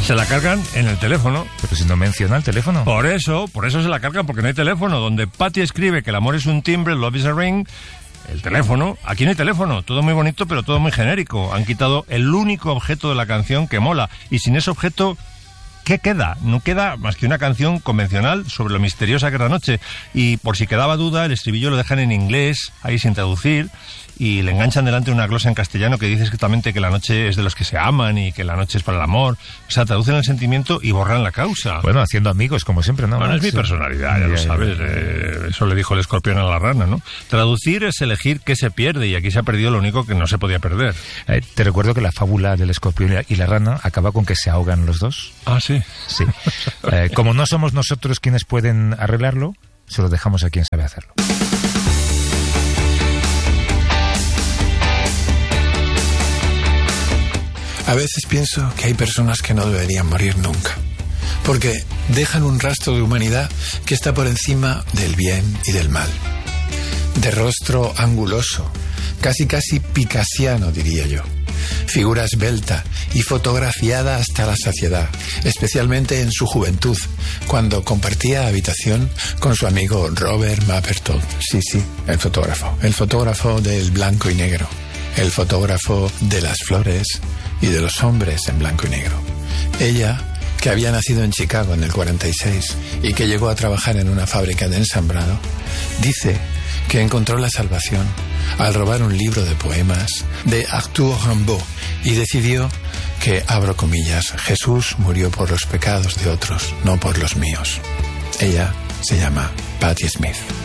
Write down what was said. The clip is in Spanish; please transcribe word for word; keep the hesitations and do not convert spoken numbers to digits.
Se la cargan en el teléfono. Pero si no menciona el teléfono. Por eso, por eso se la cargan, porque no hay teléfono. Donde Patti escribe que el amor es un timbre, love is a ring, el teléfono, aquí no hay teléfono. Todo muy bonito, pero todo muy genérico. Han quitado el único objeto de la canción que mola. Y sin ese objeto, ¿qué queda? No queda más que una canción convencional sobre lo misteriosa que es la noche. Y por si quedaba duda, el estribillo lo dejan en inglés, ahí sin traducir, y le enganchan delante una glosa en castellano que dice exactamente que la noche es de los que se aman y que la noche es para el amor. O sea, traducen el sentimiento y borran la causa. Bueno, haciendo amigos, como siempre, ¿no? Bueno, es mi Sí. personalidad, ya, ya lo sabes. Eh, eso le dijo el escorpión a la rana, ¿no? Traducir es elegir qué se pierde, y aquí se ha perdido lo único que no se podía perder. Eh, te recuerdo que la fábula del escorpión y la rana acaba con que se ahogan los dos. Ah, sí. Sí. Eh, como no somos nosotros quienes pueden arreglarlo, se lo dejamos a quien sabe hacerlo. A veces pienso que hay personas que no deberían morir nunca, porque dejan un rastro de humanidad que está por encima del bien y del mal. De rostro anguloso, casi casi picasiano, diría yo. Figura esbelta y fotografiada hasta la saciedad, especialmente en su juventud, cuando compartía habitación con su amigo Robert Mapplethorpe. Sí, sí, el fotógrafo. El fotógrafo del blanco y negro. El fotógrafo de las flores y de los hombres en blanco y negro. Ella, que había nacido en Chicago en el cuarenta y seis y que llegó a trabajar en una fábrica de ensambrado, dice que encontró la salvación al robar un libro de poemas de Arthur Rimbaud y decidió que, abro comillas, Jesús murió por los pecados de otros, no por los míos. Ella se llama Patti Smith.